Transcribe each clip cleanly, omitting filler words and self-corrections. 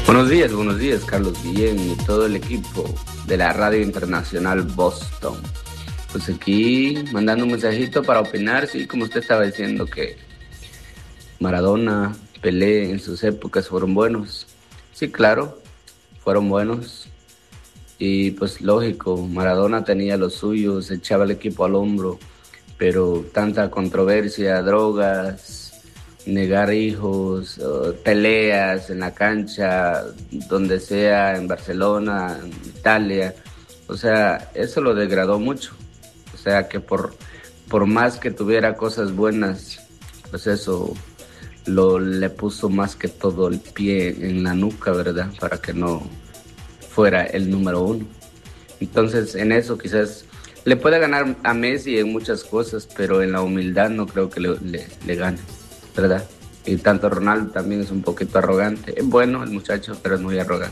Buenos días, Carlos Guillén y todo el equipo de la Radio Internacional Boston. Pues aquí mandando un mensajito para opinar, sí, como usted estaba diciendo que Maradona, Pelé en sus épocas fueron buenos. Sí, claro, fueron buenos. Y pues lógico, Maradona tenía lo suyo, se echaba el equipo al hombro, pero tanta controversia, drogas, negar hijos, peleas en la cancha, donde sea, en Barcelona, en Italia, o sea, eso lo degradó mucho. O sea, que por más que tuviera cosas buenas, pues eso le puso más que todo el pie en la nuca, ¿verdad? Para que no fuera el número uno. Entonces, en eso quizás le puede ganar a Messi en muchas cosas, pero en la humildad no creo que le gane, ¿verdad? Y tanto Ronaldo también es un poquito arrogante. Es bueno el muchacho, pero es muy arrogante.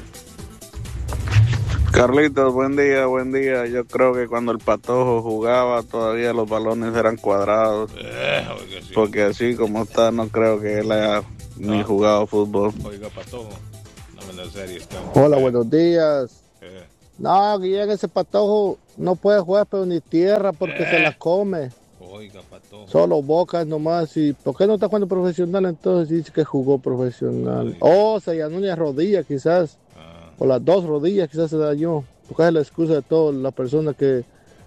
Carlitos, buen día, buen día. Yo creo que cuando el Patojo jugaba todavía los balones eran cuadrados. Sí. Porque así como está, no creo que él haya ni jugado fútbol. Oiga, Patojo, no me serio. Hola, buenos días. No, Guillén, ese Patojo no puede jugar pero ni tierra porque se la come. Oiga, Patojo. Solo bocas nomás. ¿Y por qué no está jugando profesional entonces? Dice que jugó profesional. Oiga. Se llenó una rodilla quizás. O las dos rodillas quizás se dañó. Porque es la excusa de todas las personas que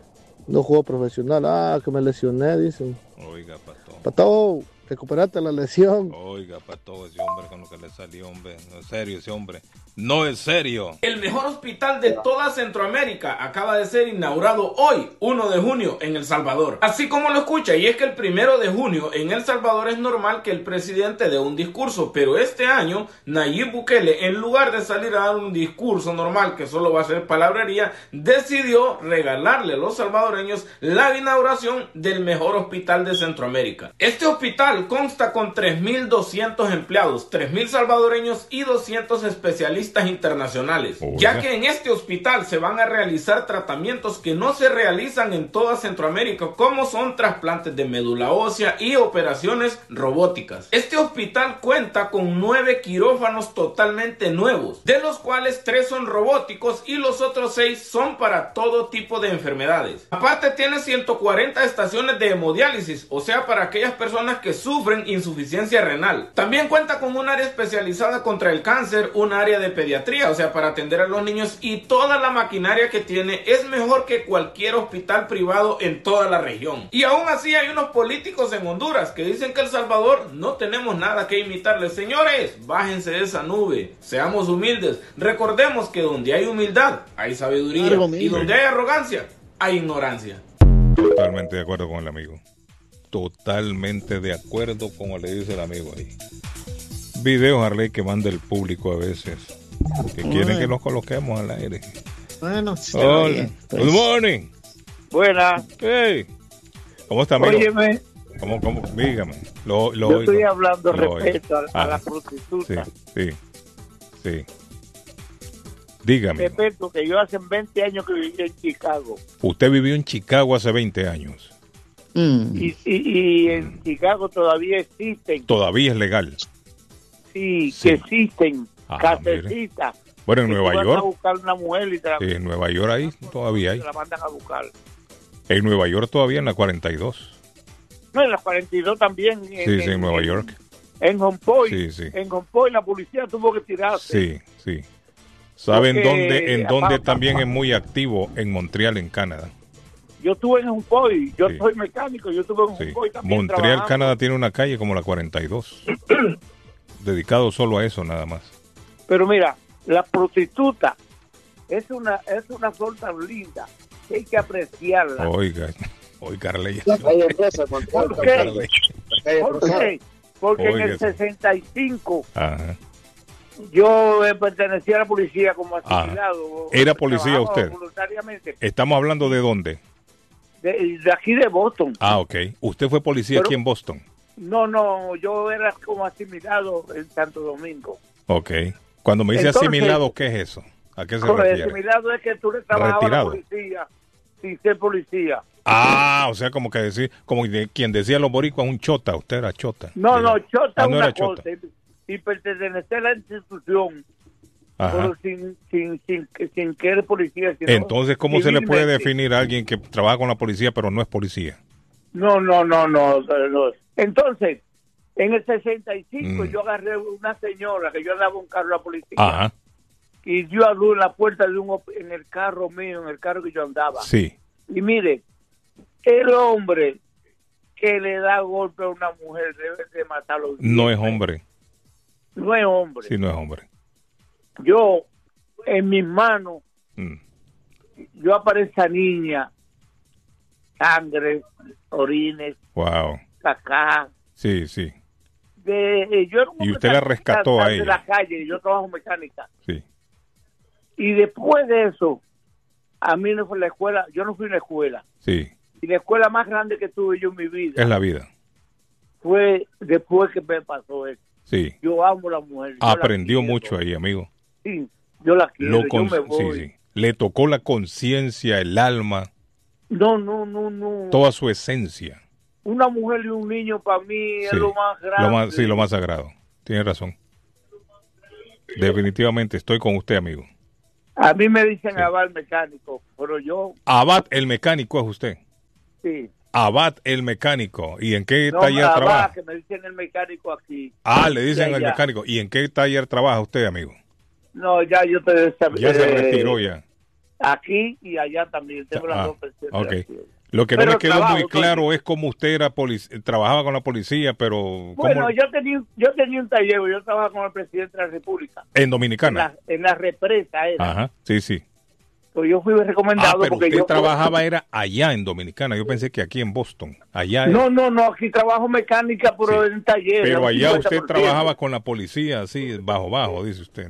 no jugó profesional. Que me lesioné, dicen. Oiga, Patojo. Patojo, recuperaste la lesión. Oiga, Patojo, ese hombre con lo que le salió, hombre. No es serio ese hombre. No es serio. El mejor hospital de toda Centroamérica acaba de ser inaugurado hoy, 1 de junio, en El Salvador. Así como lo escucha, y es que el 1 de junio en El Salvador es normal que el presidente dé un discurso, pero este año Nayib Bukele, en lugar de salir a dar un discurso normal que solo va a ser palabrería, decidió regalarle a los salvadoreños la inauguración del mejor hospital de Centroamérica. Este hospital consta con 3.200 empleados, 3.000 salvadoreños y 200 especialistas internacionales, ya que en este hospital se van a realizar tratamientos que no se realizan en toda Centroamérica, como son trasplantes de médula ósea y operaciones robóticas. Este hospital cuenta con 9 quirófanos totalmente nuevos, de los cuales 3 son robóticos y los otros 6 son para todo tipo de enfermedades. Aparte tiene 140 estaciones de hemodiálisis, o sea, para aquellas personas que sufren insuficiencia renal. También cuenta con un área especializada contra el cáncer, un área de pediatría, o sea, para atender a los niños, y toda la maquinaria que tiene es mejor que cualquier hospital privado en toda la región. Y aún así hay unos políticos en Honduras que dicen que El Salvador no tenemos nada que imitarles. Señores, bájense de esa nube, seamos humildes, recordemos que donde hay humildad hay sabiduría, y donde hay arrogancia hay ignorancia. Totalmente de acuerdo con el amigo. Totalmente de acuerdo con lo que le dice el amigo ahí. Videos, Arley, que manda el público a veces, que quieren que los coloquemos al aire. Bueno, sí, hola. Pues. Good morning. Buenas. Hey. ¿Cómo está, amigo? Óyeme. ¿Cómo? Dígame. Yo oigo. estoy hablando respecto a la prostituta. Sí. Dígame. Respeto que yo hace 20 años que viví en Chicago. Usted vivió en Chicago hace 20 años. Y en Chicago todavía existen. Todavía es legal. Sí, que existen casecitas. Bueno, en Nueva York. A buscar una mujer y te la... Sí, en Nueva York ahí todavía hay. La mandan a buscar. En Nueva York todavía, en la 42. No, en la 42 también. Sí, en Nueva York. En Hompoy. Sí. En Hompoy la policía tuvo que tirarse. Sí. ¿Saben en dónde también es muy activo? En Montreal, en Canadá. Yo estuve en Hompoy, yo soy mecánico, yo estuve en Hompoy también. Montreal, trabajando. Canadá tiene una calle como la 42. Dedicado solo a eso nada más. Pero mira, la prostituta es una flor tan linda que hay que apreciarla. Oiga, Arley. ¿Por qué? Porque en el 65 yo pertenecía a la policía como asimilado. ¿Era policía usted? Voluntariamente. ¿Estamos hablando de dónde? De aquí de Boston. Ok. ¿Usted fue policía aquí en Boston? No, yo era como asimilado en Santo Domingo. Ok. Cuando me dice asimilado, ¿qué es eso? ¿A qué se refiere? Asimilado es que tú le trabajabas a la policía sin ser policía. O sea, como que decir, como quien decía los boricuas, un chota, usted era chota. No, chota es no una era cosa. Chota. Y pertenecer a la institución pero sin que eres policía. Entonces, ¿cómo se le puede definir a alguien que trabaja con la policía pero no es policía? No. Entonces, en el 65 yo agarré una señora que yo andaba un carro a la policía. Ajá. Y yo abrí la puerta en el carro mío, en el carro que yo andaba. Sí. Y mire, el hombre que le da golpe a una mujer debe de matarlo. No es hombre. No es hombre. Sí, no es hombre. Yo, en mis manos, yo aparezco a esa niña, sangre, orines, wow, caca. Sí. Y usted la rescató a ella. De la calle, yo trabajo mecánica. Sí. Y después de eso, a mí no fue la escuela, yo no fui a la escuela. Sí. Y la escuela más grande que tuve yo en mi vida. Es la vida. Fue después que me pasó eso. Sí. Yo amo a la mujer. Aprendió mucho ahí, amigo. Sí, yo la quiero, yo me voy. Sí. Le tocó la conciencia, el alma. No. Toda su esencia. Una mujer y un niño para mí es lo más grande. Lo más sagrado. Tiene razón. Definitivamente estoy con usted, amigo. A mí me dicen Abad el mecánico, pero yo... Abad el mecánico es usted. Sí. Abad el mecánico. ¿Y en qué taller trabaja? Que me dicen el mecánico aquí. Le dicen el mecánico. ¿Y en qué taller trabaja usted, amigo? No, ya yo te... Ya se retiró ya. Aquí y allá también. Tengo las dos pensiones. Okay. Lo que no me quedó muy claro es cómo usted era trabajaba con la policía, pero... Bueno, yo tenía un taller, yo trabajaba con el presidente de la República. ¿En Dominicana? En la represa era. Ajá, sí. Pues yo fui recomendado pero porque usted yo... trabajaba era allá en Dominicana, yo pensé que aquí en Boston. Allá No, aquí trabajo mecánica, pero en taller. Pero allá usted trabajaba con la policía, así, bajo, dice usted.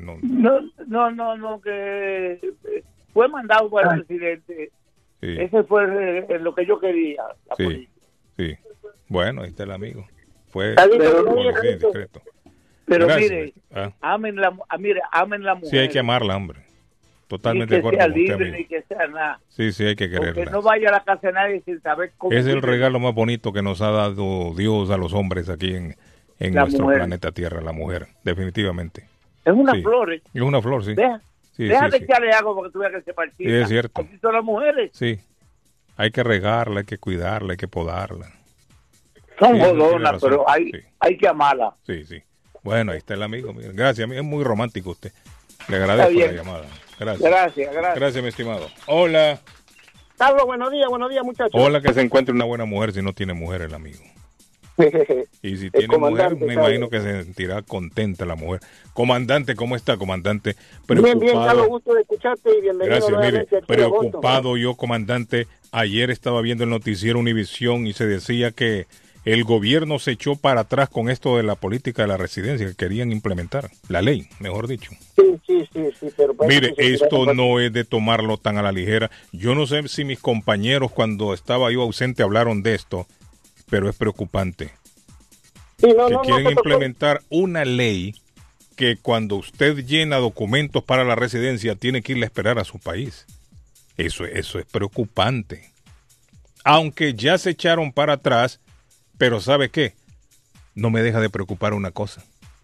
No, que fue mandado por el presidente. Sí. Ese fue lo que yo quería. Sí. Bueno, ahí está el amigo. Fue discreto. Pero gracias, mire, amen la mujer. Sí, hay que amarla, hombre. Totalmente de acuerdo con usted, amigo. Ni que sea nada. Sí, hay que quererla. Porque no vaya a la casa de nadie sin saber cómo. Es el regalo más bonito que nos ha dado Dios a los hombres aquí en nuestro planeta Tierra, la mujer, definitivamente. Es una flor. Es una flor, sí. Deja de echarle agua porque tú veas que se partida. Sí, es cierto. Así son las mujeres. Sí. Hay que regarla, hay que cuidarla, hay que podarla. Son jodonas, pero hay que amarla. Sí. Bueno, ahí está el amigo. Gracias, es muy romántico usted. Le agradezco la llamada. Gracias. Gracias, mi estimado. Hola. Carlos, buenos días, muchachos. Hola, que se encuentre una buena mujer si no tiene mujer el amigo. Y si tiene mujer, me imagino que se sentirá contenta la mujer. Comandante, ¿cómo está, comandante? Bien, Carlos, gusto de escucharte y bienvenido. Gracias, mire, preocupado yo, comandante. Ayer estaba viendo el noticiero Univisión y se decía que el gobierno se echó para atrás con esto de la política de la residencia que querían implementar, la ley, mejor dicho. Sí, pero mire, esto no es de tomarlo tan a la ligera. Yo no sé si mis compañeros cuando estaba yo ausente hablaron de esto, pero es preocupante. Quieren implementar una ley que cuando usted llena documentos para la residencia tiene que irle a esperar a su país. Eso es preocupante. Aunque ya se echaron para atrás, pero ¿sabe qué? No me deja de preocupar una cosa.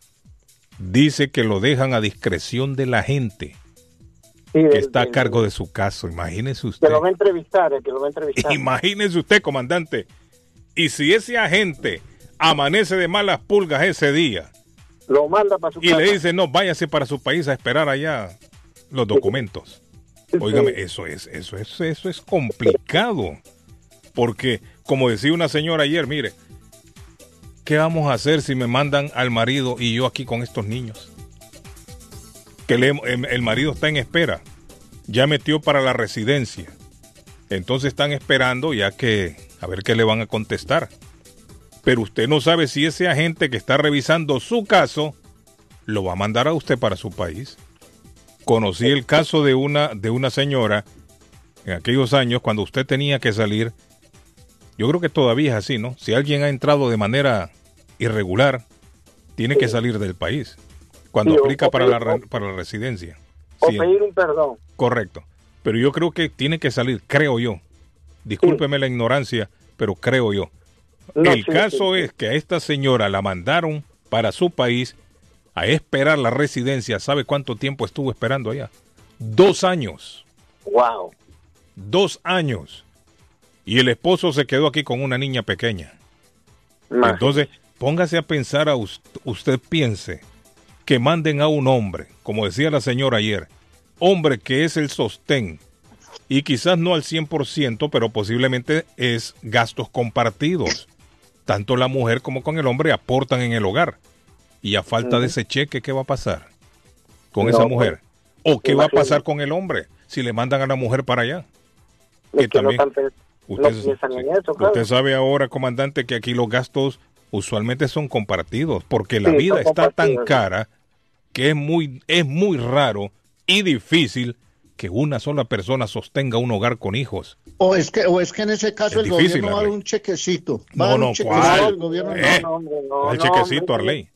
Dice que lo dejan a discreción de la gente que está a cargo de su caso. Imagínese usted. Que lo va a entrevistar. Imagínese usted, comandante. Y si ese agente amanece de malas pulgas ese día, lo manda para su casa. Y le dice, no, váyase para su país a esperar allá los documentos. Óigame, eso es complicado. Porque, como decía una señora ayer, mire, ¿qué vamos a hacer si me mandan al marido y yo aquí con estos niños? Que el marido está en espera. Ya metió para la residencia. Entonces están esperando ya que a ver qué le van a contestar. Pero usted no sabe si ese agente que está revisando su caso lo va a mandar a usted para su país. Conocí el caso de una señora en aquellos años cuando usted tenía que salir. Yo creo que todavía es así, ¿no? Si alguien ha entrado de manera irregular, tiene que salir del país. Cuando aplica para la residencia. O pedir un perdón. Correcto. Pero yo creo que tiene que salir, creo yo. Discúlpeme la ignorancia, pero creo yo. El caso es que a esta señora la mandaron para su país a esperar la residencia. ¿Sabe cuánto tiempo estuvo esperando allá? 2 años. Wow. 2 años. Y el esposo se quedó aquí con una niña pequeña. Entonces, póngase a pensar, usted piense que manden a un hombre, como decía la señora ayer, hombre que es el sostén, y quizás no al 100%, pero posiblemente es gastos compartidos. Tanto la mujer como con el hombre aportan en el hogar. Y a falta de ese cheque, ¿qué va a pasar con esa mujer? ¿O qué va a pasar con el hombre si le mandan a la mujer para allá? Que también, usted sabe ahora, comandante, que aquí los gastos usualmente son compartidos, porque la vida está tan cara que es muy raro y difícil que una sola persona sostenga un hogar con hijos. O es que en ese caso el gobierno va a dar un chequecito. ¿Cuál? ¿Cuál chequecito, Arley?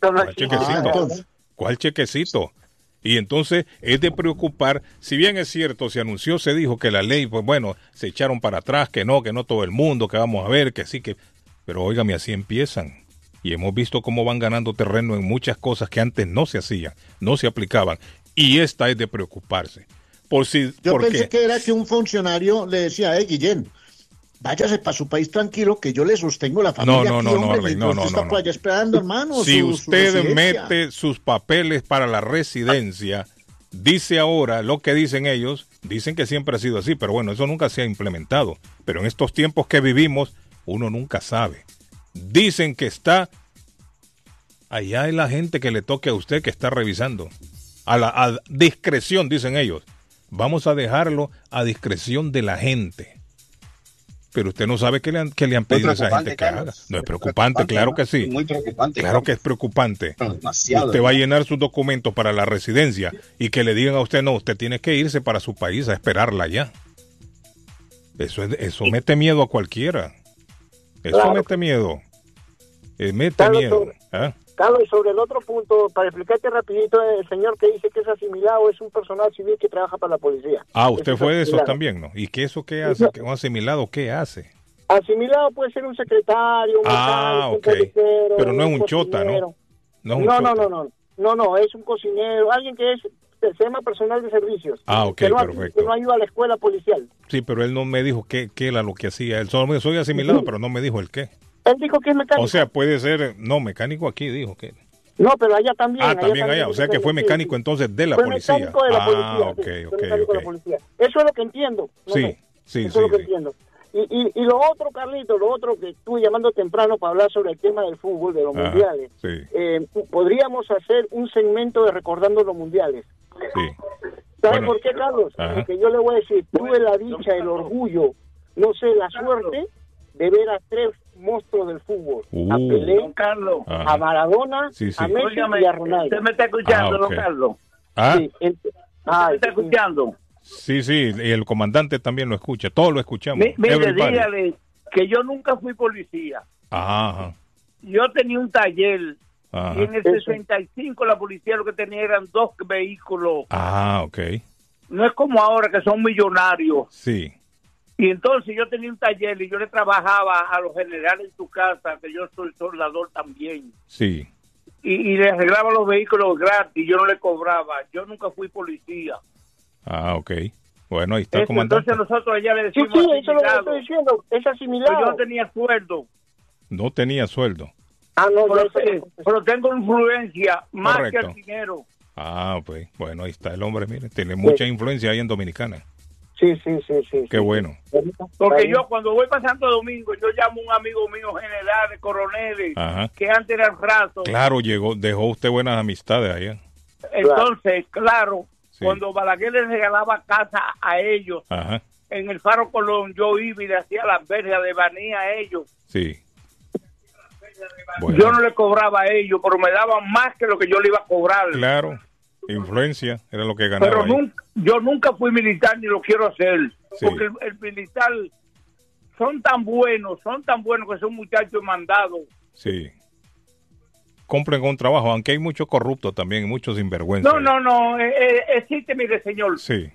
¿Cuál chequecito? Y entonces es de preocupar, si bien es cierto, se anunció, se dijo que la ley, pues bueno, se echaron para atrás, que no todo el mundo, que vamos a ver, que sí, que... Pero óigame, así empiezan. Y hemos visto cómo van ganando terreno en muchas cosas que antes no se hacían, no se aplicaban. Y esta es de preocuparse. Yo pensé que era que un funcionario le decía, Guillén, váyase para su país tranquilo, que yo le sostengo la familia. No, está por allá esperando, hermano. Si usted mete sus papeles para la residencia, dice ahora lo que dicen ellos, dicen que siempre ha sido así, pero bueno, eso nunca se ha implementado. Pero en estos tiempos que vivimos, uno nunca sabe. Dicen que está allá en la gente que le toque a usted que está revisando. A discreción, dicen ellos. Vamos a dejarlo a discreción de la gente. Pero usted no sabe qué le han pedido a esa gente que haga. No es preocupante, claro que sí. Muy preocupante. Claro que es preocupante. Usted va a llenar sus documentos para la residencia y que le digan a usted, no, usted tiene que irse para su país a esperarla ya. Eso mete miedo a cualquiera. Eso mete miedo. Mete miedo. Carlos, y sobre el otro punto, para explicarte rapidito, el señor que dice que es asimilado es un personal civil que trabaja para la policía. Usted fue de esos también, ¿no? ¿Y qué hace? ¿Un asimilado qué hace? Asimilado puede ser un secretario, un mecánico, un policero, pero no es un chota, ¿no? No, es un cocinero, alguien que se llama personal de servicios. Perfecto. Que no ayuda a la escuela policial. Sí, pero él no me dijo qué era lo que hacía. Él solo me dijo, soy asimilado, pero no me dijo el qué. Él dijo que es mecánico. O sea, puede ser, mecánico aquí dijo que... No, pero allá también. También allá. O sea que fue mecánico entonces de la policía. Mecánico de la policía. Ok. De la policía. Eso es lo que entiendo. Sí. Eso es lo que entiendo. Y lo otro, Carlito, que estuve llamando temprano para hablar sobre el tema del fútbol, de los mundiales. Podríamos hacer un segmento de recordando los mundiales. Sí. ¿Sabes por qué, Carlos? Porque yo le voy a decir, tuve la dicha, el orgullo, no sé, la suerte de ver a 3 monstruos del fútbol. A Pelé, Carlos, a Maradona, a Messi y a Ronaldo. ¿Usted me está escuchando, don Carlos? Sí, ¿me está escuchando? Sí, y el comandante también lo escucha, todos lo escuchamos. Mire, dígale que yo nunca fui policía. Yo tenía un taller y en el 65 la policía lo que tenía eran 2 vehículos. No es como ahora que son millonarios. Sí. Y entonces yo tenía un taller y yo le trabajaba a los generales en su casa, que yo soy soldador también. Sí. Y le arreglaba los vehículos gratis, yo no le cobraba. Yo nunca fui policía. Bueno, ahí está el comandante. Entonces nosotros allá le decimos eso es lo que estoy diciendo, es asimilado. Pero yo no tenía sueldo. No tenía sueldo. Pero tengo influencia más que el dinero. Bueno, ahí está el hombre, mire, tiene mucha influencia ahí en Dominicana. Sí. Qué bueno. Porque yo cuando voy para Santo Domingo, yo llamo a un amigo mío, generales, coroneles, que antes eran ratos. Claro, dejó usted buenas amistades allá. Entonces, cuando Balaguer les regalaba casa a ellos, en el Faro Colón, yo iba y le hacía las verjas de banía a ellos. Sí. Yo no le cobraba a ellos, pero me daban más que lo que yo le iba a cobrar. Claro. Influencia era lo que ganaba. Pero yo nunca fui militar ni lo quiero hacer. Porque el militar son tan buenos que son muchachos mandados. Sí. Cumplen con un trabajo, aunque hay muchos corruptos también, muchos sinvergüenzas. No, existe, mire, señor. Sí.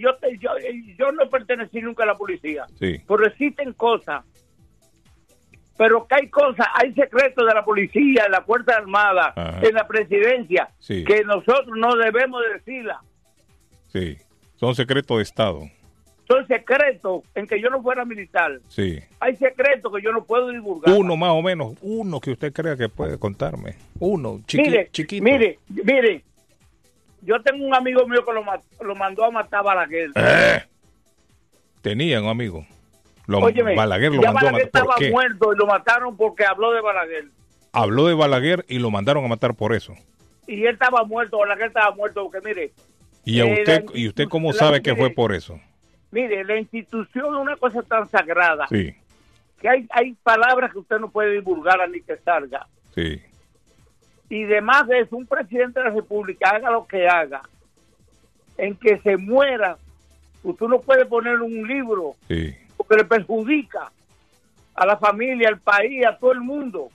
Yo no pertenecí nunca a la policía. Sí. Pero existen cosas pero que hay cosas, hay secretos de la policía, en la Fuerza Armada, en la presidencia, que nosotros no debemos decirla. Sí, son secretos de Estado. Son secretos en que yo no fuera militar. Sí. Hay secretos que yo no puedo divulgar. Uno más o menos, uno que usted crea que puede contarme. Uno, chiquito. Mire, yo tengo un amigo mío que lo mandó a matar a Balaguer. Tenía un amigo. Óyeme, Balaguer lo mandó a matar. Estaba muerto y lo mataron porque habló de Balaguer. Habló de Balaguer y lo mandaron a matar por eso. Y él estaba muerto, Balaguer estaba muerto, porque mire... ¿Y usted cómo sabe que fue por eso? Mire, la institución es una cosa tan sagrada. Sí. Que hay palabras que usted no puede divulgar ni que salga. Sí. Y además de eso, un presidente de la República, haga lo que haga, en que se muera, usted no puede poner un libro, porque le perjudica a la familia, al país, a todo el mundo.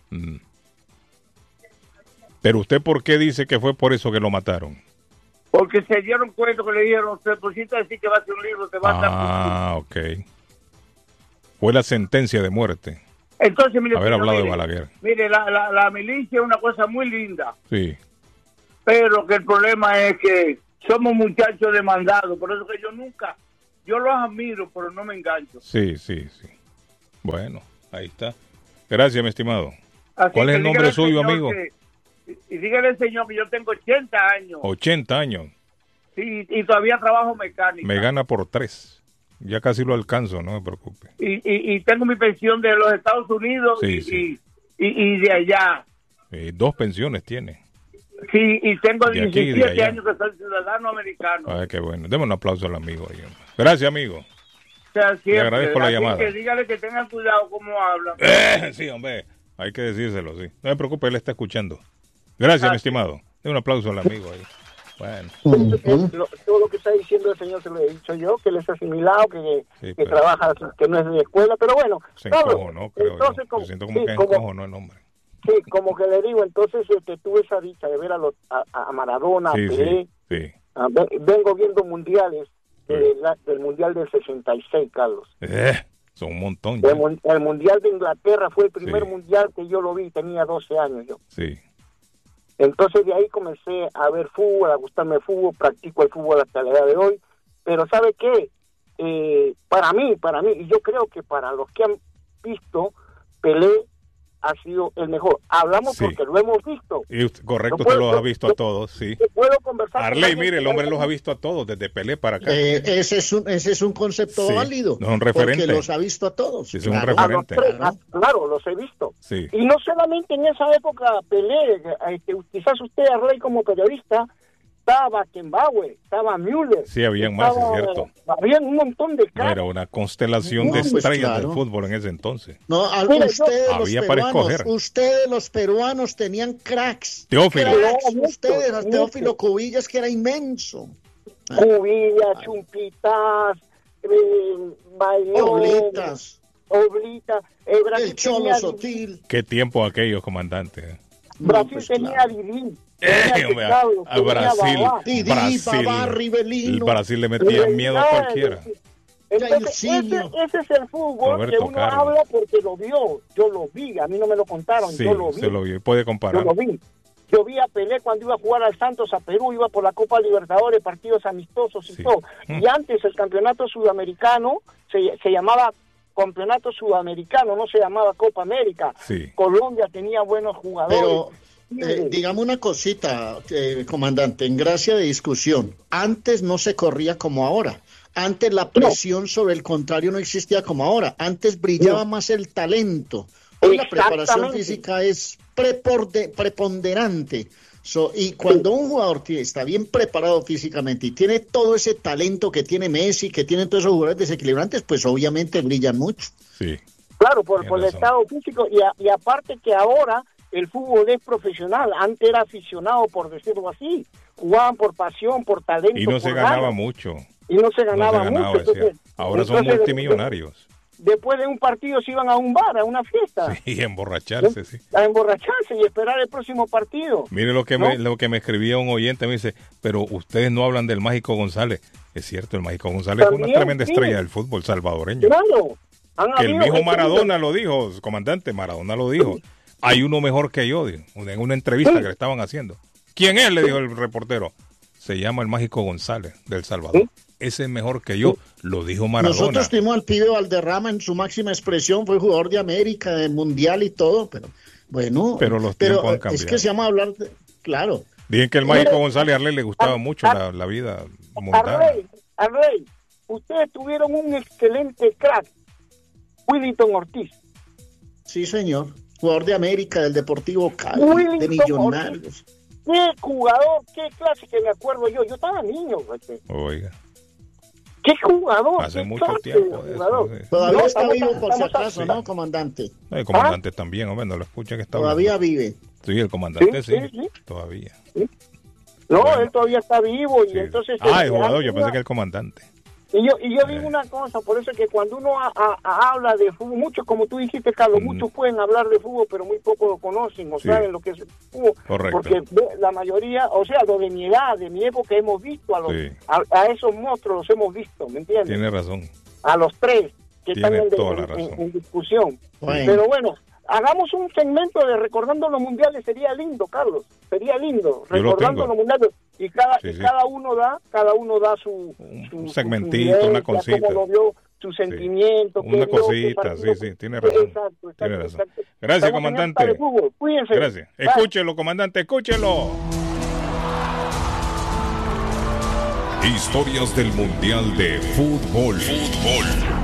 Pero usted, ¿por qué dice que fue por eso que lo mataron? Porque se dieron cuenta que le dijeron, se pusiste a decir que va a hacer un libro, te va a dar... ok. Fue la sentencia de muerte. Entonces, mire, haber hablado de Balaguer. Mire, la milicia es una cosa muy linda. Sí. Pero que el problema es que somos muchachos demandados, por eso que yo los admiro, pero no me engancho. Sí. Bueno, ahí está. Gracias, mi estimado. ¿Cuál es el nombre suyo, amigo? Y dígale al señor que yo tengo 80 años. 80 años. Sí, y todavía trabajo mecánico. Me gana por 3. Ya casi lo alcanzo, no me preocupe. Y tengo mi pensión de los Estados Unidos y de allá. 2 pensiones tiene. Sí, y tengo 17 años que soy ciudadano americano. Ay, qué bueno. Deme un aplauso al amigo. Gracias, amigo. O sea, siempre, le agradezco la llamada. Que dígale que tengan cuidado cómo hablan. Sí, hombre. Hay que decírselo, sí. No me preocupe, él está escuchando. Gracias, mi estimado. Deme un aplauso al amigo ahí. Bueno. Todo lo que está diciendo el señor se lo he dicho yo, que él es asimilado, que trabaja, que no es de escuela, pero bueno. Se encojonó, creo entonces, yo. Siento como que encojonó el hombre. Sí, como que le digo, entonces tuve esa dicha de ver a Maradona, a Pelé. Sí. Vengo viendo mundiales del Mundial del 66, Carlos. Son un montón. El Mundial de Inglaterra fue el primer mundial que yo lo vi, tenía 12 años yo. Sí. Entonces de ahí comencé a ver fútbol, a gustarme el fútbol, practico el fútbol hasta la edad de hoy. Pero ¿sabe qué? Para mí, y yo creo que para los que han visto, Pelé ha sido el mejor. Hablamos porque lo hemos visto. Y correcto, usted los ha visto a todos, sí. Puedo conversar. Arley, mire, el hombre los ha visto a todos, desde Pelé para acá. Ese es un concepto válido. No es un referente. Porque los ha visto a todos. Sí, es un referente. Claro, los he visto. Sí. Y no solamente en esa época Pelé, quizás usted, Arley, como periodista, estaba Kenbaue, estaba Müller. Sí, habían más, es cierto. Había un montón de caras. Era una constelación de estrellas del fútbol en ese entonces. No, ustedes los peruanos tenían cracks. Teófilo. Ustedes, Teófilo Cubillas, que era inmenso. Cubillas, Chumpitas, Oblitas. El Cholo Sotil. Qué tiempo aquellos, comandante. Brasil tenía a Didi. A Brasil le metía miedo a cualquiera. Entonces, ese es el fútbol Roberto que uno habla porque lo vio. Yo lo vi, a mí no me lo contaron, sí, yo lo vi. Se lo vi. Puede comparar. Yo vi a Pelé cuando iba a jugar al Santos a Perú, iba por la Copa Libertadores, partidos amistosos y todo. Y antes el campeonato sudamericano se llamaba Campeonato Sudamericano, no se llamaba Copa América. Colombia tenía buenos jugadores. Pero digamos una cosita, comandante, en gracia de discusión, antes no se corría como ahora. Antes la presión sobre el contrario no existía como ahora. Antes brillaba más el talento. Hoy la preparación física es preponderante. Y cuando un jugador está bien preparado físicamente y tiene todo ese talento que tiene Messi, que tienen todos esos jugadores desequilibrantes, pues obviamente brillan mucho. Sí. Claro, por el estado físico. Y aparte que ahora el fútbol es profesional. Antes era aficionado, por decirlo así. Jugaban por pasión, por talento. Y no se ganaba mucho. Y no se ganaba mucho. Entonces, ahora son multimillonarios. Después de un partido se iban a un bar, a una fiesta. Sí, a emborracharse, sí. A emborracharse y esperar el próximo partido. Mire lo que me escribía un oyente, me dice, pero ustedes no hablan del Mágico González. Es cierto, el Mágico González fue una tremenda estrella del fútbol salvadoreño. Claro. Que el mismo Maradona lo dijo, comandante, Maradona lo dijo. Hay uno mejor que yo, dijo, en una entrevista que le estaban haciendo. ¿Quién es? Le dijo el reportero. Se llama el Mágico González, del Salvador. Ese es mejor que yo, lo dijo Maradona. Nosotros tuvimos al pibe Valderrama en su máxima expresión, fue jugador de América, del Mundial y todo, pero bueno. Pero los tiempos han cambiado. Es que se llama hablar, claro. Dicen que el Mágico González a Arley le gustaba mucho la vida mundana. Arley, ustedes tuvieron un excelente crack, Willington Ortiz. Sí, señor. Jugador de América, del Deportivo Cali, de Millonarios. Ortiz. Qué jugador, qué clase que me acuerdo yo. Yo estaba niño, Oiga. Qué jugador. Hace mucho tiempo. Todavía está vivo, por si acaso, ¿no, comandante? El comandante también, hombre, no lo escucha que está todavía vive. Sí, el comandante sí. Todavía. Sí. No, bueno. Él todavía está vivo y entonces... el jugador, yo pensé que el comandante. Y yo digo una cosa, por eso es que cuando uno habla de fútbol, muchos, como tú dijiste, Carlos, muchos pueden hablar de fútbol, pero muy pocos lo conocen o saben lo que es el fútbol. Correcto. Porque la mayoría, o sea, lo de mi edad, de mi época, hemos visto a esos monstruos, los hemos visto, ¿me entiendes? Tiene razón. A los tres que Tiene están en discusión. Bueno. Pero bueno, hagamos un segmento de recordando los mundiales, sería lindo, Carlos, sería lindo, recordando los mundiales. Y cada uno da su segmentito, una cosita. Cómo lo vio, su sentimiento. Una cosita, sí, tiene razón. Exacto. Gracias, comandante. Cuídense. Gracias. Escúchelo, comandante, escúchelo. Historias del Mundial de Fútbol.